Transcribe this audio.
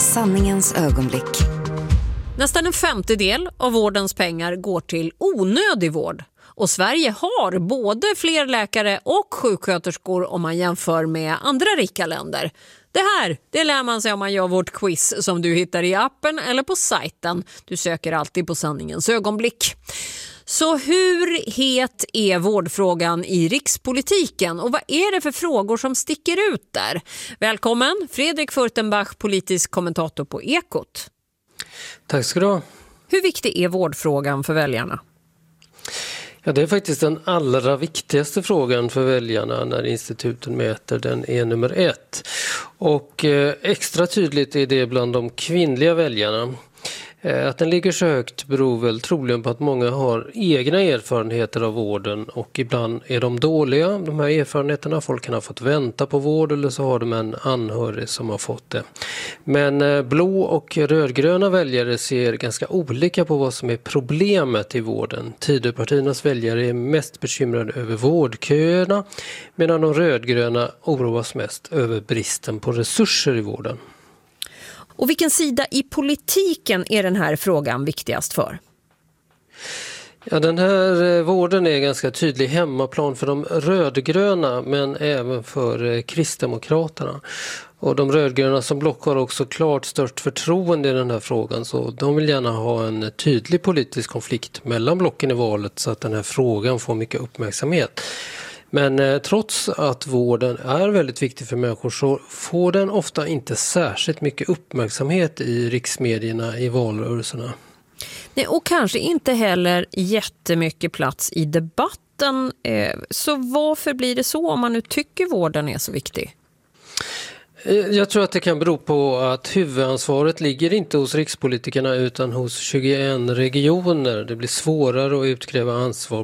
Sanningens ögonblick. Nästan en femtedel av vårdens pengar går till onödig vård. Och Sverige har både fler läkare och sjuksköterskor om man jämför med andra rika länder. Det lär man sig om man gör vårt quiz som du hittar i appen eller på sajten. Du söker alltid på Sanningens ögonblick. Så hur het är vårdfrågan i rikspolitiken och vad är det för frågor som sticker ut där? Välkommen Fredrik Furtenbach, politisk kommentator på Ekot. Tack ska du ha. Hur viktig är vårdfrågan för väljarna? Ja, det är faktiskt den allra viktigaste frågan för väljarna när instituten mäter. Den är nummer 1. Och extra tydligt är det bland de kvinnliga väljarna. Att den ligger så högt beror väl troligen på att många har egna erfarenheter av vården och ibland är de dåliga, de här erfarenheterna. Folk kan ha fått vänta på vård eller så har de en anhörig som har fått det. Men blå och rödgröna väljare ser ganska olika på vad som är problemet i vården. Tidöpartiernas väljare är mest bekymrade över vårdköerna medan de rödgröna oroas mest över bristen på resurser i vården. Och vilken sida i politiken är den här frågan viktigast för? Ja, den här vården är ganska tydlig hemmaplan för de rödgröna men även för kristdemokraterna. Och de rödgröna som block har också klart störst förtroende i den här frågan så de vill gärna ha en tydlig politisk konflikt mellan blocken i valet så att den här frågan får mycket uppmärksamhet. Men trots att vården är väldigt viktig för människor så får den ofta inte särskilt mycket uppmärksamhet i riksmedierna i valrörelserna. Nej, och kanske inte heller jättemycket plats i debatten. Så varför blir det så om man nu tycker vården är så viktig? Jag tror att det kan bero på att huvudansvaret ligger inte hos rikspolitikerna utan hos 21 regioner. Det blir svårare att utkräva ansvar